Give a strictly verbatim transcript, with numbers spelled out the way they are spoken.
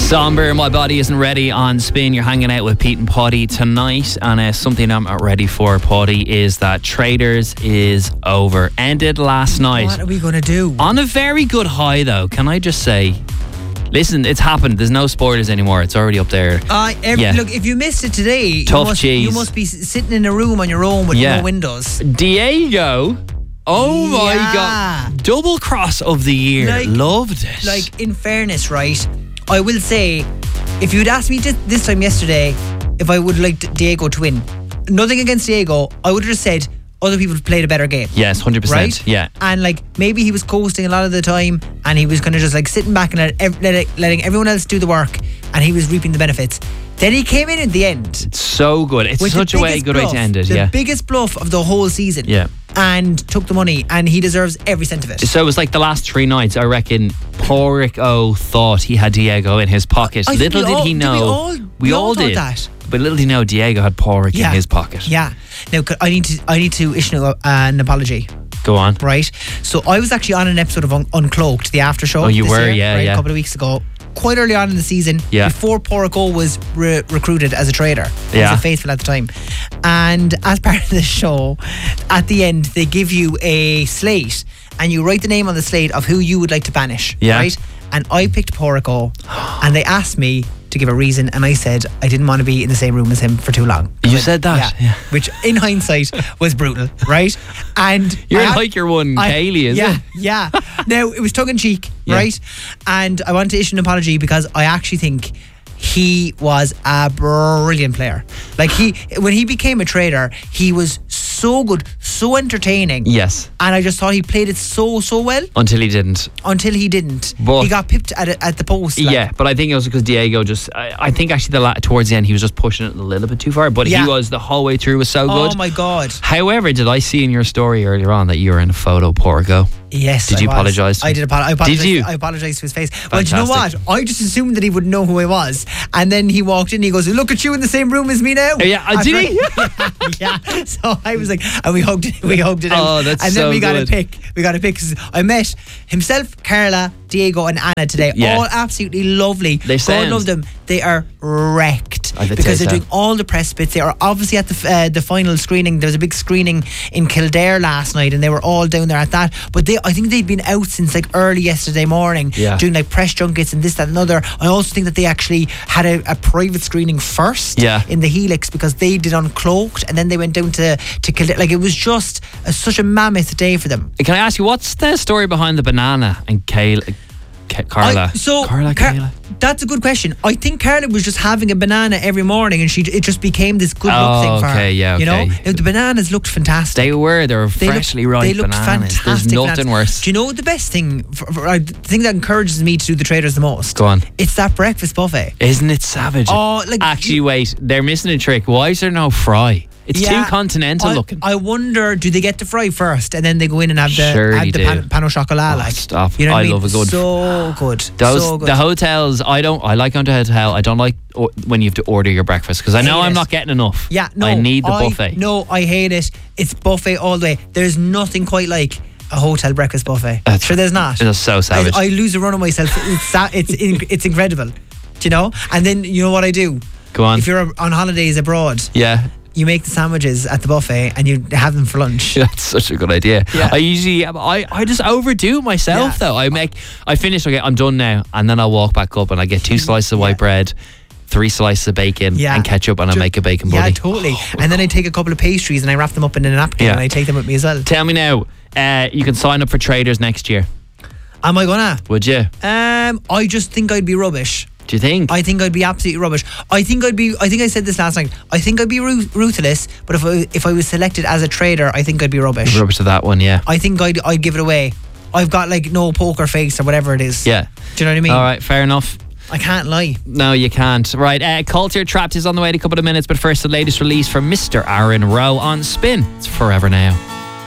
Somber, My Body Isn't Ready on Spin. You're hanging out with Pete and Poddy tonight, and uh, something I'm not ready for, Poddy, is that Traders is over. Ended last night. What are we going to do? On a very good high, though, can I just say, listen, it's happened. There's no spoilers anymore. It's already up there. Uh, every, Yeah. Look, if you missed it today, Tough you must, cheese. you must be s- sitting in a room on your own with Yeah. no windows. Diego, oh my Yeah. God. Double cross of the year. Like- Loved it. Like, in fairness, right, I will say, if you'd asked me thi- this time yesterday if I would like Diego to win, nothing against Diego, I would have just said other people have played a better game. Yes, one hundred percent. Right? Yeah. And like maybe he was coasting a lot of the time and he was kind of just like sitting back and let, ev- let it, letting everyone else do the work and he was reaping the benefits. Then he came in at the end. So good. It's with such the a way, biggest good way bluff, to end it. The Yeah. biggest bluff of the whole season. Yeah. And took the money and he deserves every cent of it. So it was like the last three nights, I reckon Porrick O thought he had Diego in his pocket. I think Little we did all- he did we know. all- we all thought did. that. But little did he know Diego had Porrick Yeah. in his pocket. Yeah. Now could- I need to I need to issue a- an apology. Go on. Right. So I was actually on an episode of Un- Uncloaked, the after show. Oh, you this were, year, yeah, right, yeah. A couple of weeks ago. Quite early on in the season, Yeah. before Porrico was re- recruited as a trader. He Yeah. was a faithful at the time. And as part of the show, at the end, they give you a slate and you write the name on the slate of who you would like to banish. Yeah. Right? And I picked Porrico and they asked me to give a reason and I said I didn't want to be in the same room as him for too long. You But- said that? Yeah. Yeah. Which in hindsight was brutal, right? And You're I had- like your one, I- Kaylee, is yeah, it? Yeah. Now, it was tongue in cheek, Yeah. right? And I want to issue an apology because I actually think he was a brilliant player. Like, he, when he became a trader, he was so good, so entertaining. Yes. And I just thought he played it so, so well Until he didn't. until he didn't. But- he got pipped at, it- at the post. like. Yeah, but I think it was because Diego just. I, I think actually the la- towards the end he was just pushing it a little bit too far. But Yeah. he was the whole way through was so good. Oh, my God. However, did I see in your story earlier on that you were in a photo, Porrico? Yes, Did I you was. apologise to I him? did apologize. I apologized. Did you? I apologized to his face. Well, do you know what? Fantastic. I just assumed that he would know who I was, and then he walked in. He goes, "Look at you in the same room as me now." Yeah, uh, did he? yeah, yeah. So I was like, and we hugged, it, we hugged it out. Oh, that's and then so we got good. a pic. We got a pic. 'Cause I met himself, Carla, Diego, and Anna today. Yeah. All absolutely lovely. They God sound- love them. They are wrecked I would because say they're so. doing all the press bits. They are obviously at the f- uh, the final screening. There was a big screening in Kildare last night, and they were all down there at that. But they, I think they'd been out since like early yesterday morning, Yeah. doing like press junkets and this, that, and other. I also think that they actually had a, a private screening first, Yeah. in the Helix, because they did Uncloaked, and then they went down to to Kildare. Like, it was just a, such a mammoth day for them. Can I ask you what's the story behind the banana and Kayla? Ka- Carla. I, so Carla, Car- Kayla. that's a good question. I think Carla was just having a banana every morning, and she it just became this good look Oh, thing for okay, her. yeah, You know, okay. now, the bananas looked fantastic. They were. They were They looked- freshly ripe they looked bananas. fantastic. There's nothing bananas. worse. Do you know the best thing? For, for, I, the thing that encourages me to do the traders the most. Go on. It's that breakfast buffet. Isn't it savage? Oh, like, Actually, you- wait. They're missing a trick. Why is there no fry? It's Yeah, too continental I, looking. I wonder, do they get the fry first and then they go in and have the, Surely have the do. pan, pan au chocolat? Oh, like, stop. You know what I I mean? love a good- So good. Those so good. the hotels. I don't. I like going to a hotel. I don't like o- when you have to order your breakfast because I know Hate I'm it. not getting enough. Yeah, no. I need the I- buffet. No, I hate it. It's buffet all the way. There's nothing quite like a hotel breakfast buffet. That's- sure, there's not. It's so savage. I, I lose a run of myself. It's sa- it's in, it's incredible. Do you know? And then you know what I do? Go on. If you're on holidays abroad, Yeah. you make the sandwiches at the buffet and you have them for lunch. That's such a good idea. Yeah. I usually, I, I just overdo it myself Yeah. though. I make, I finish, okay, I'm done now. And then I'll walk back up and I get two slices of white Yeah. bread, three slices of bacon Yeah. and ketchup and I Ju- make a bacon Yeah, buddy. totally. And then I take a couple of pastries and I wrap them up in a napkin Yeah. and I take them with me as well. Tell me now, uh, you can sign up for traders next year. Am I gonna? Would you? Um, I just think I'd be rubbish. Do you think? I think I'd be absolutely rubbish. I think I'd be. I think I said this last night. I think I'd be ru- ruthless, but if I if I was selected as a trader, I think I'd be rubbish. Rubbish to that one, yeah. I think I'd I'd give it away. I've got like no poker face or whatever it is. Yeah. Do you know what I mean? All right, fair enough. I can't lie. No, you can't. Right, uh, Culture Trapped is on the way in a couple of minutes, but first the latest release from Mister Aaron Rowe on Spin. It's Forever Now.